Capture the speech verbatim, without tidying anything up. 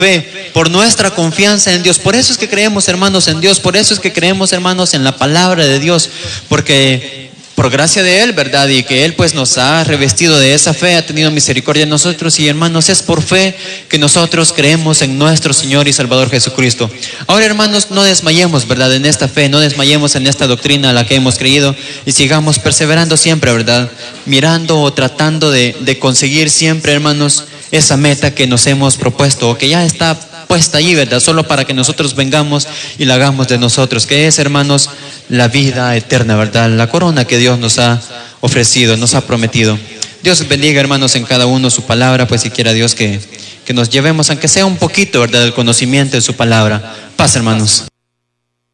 fe, por nuestra confianza en Dios. Por eso es que creemos, hermanos, en Dios. Por eso es que creemos, hermanos, en la palabra de Dios. Porque por gracia de Él, ¿verdad? Y que Él pues nos ha revestido de esa fe, ha tenido misericordia de nosotros. Y hermanos, es por fe que nosotros creemos en nuestro Señor y Salvador Jesucristo. Ahora, hermanos, no desmayemos, ¿verdad? En esta fe, no desmayemos en esta doctrina a la que hemos creído. Y sigamos perseverando siempre, ¿verdad? Mirando o tratando de, de conseguir siempre, hermanos, esa meta que nos hemos propuesto, o que ya está puesta allí, ¿verdad? Solo para que nosotros vengamos y la hagamos de nosotros, que es, hermanos, la vida eterna, ¿verdad? La corona que Dios nos ha ofrecido, nos ha prometido. Dios bendiga, hermanos, en cada uno su palabra, pues si quiera Dios que, que nos llevemos, aunque sea un poquito, ¿verdad?, del conocimiento de su palabra. Paz, hermanos.